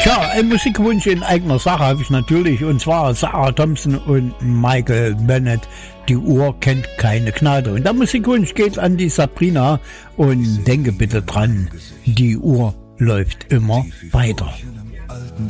Ja, ein Musikwunsch in eigener Sache habe ich natürlich, und zwar Sarah Thompson und Michael Bennett. Die Uhr kennt keine Gnade. Und der Musikwunsch geht an die Sabrina, und denke bitte dran, die Uhr läuft immer weiter.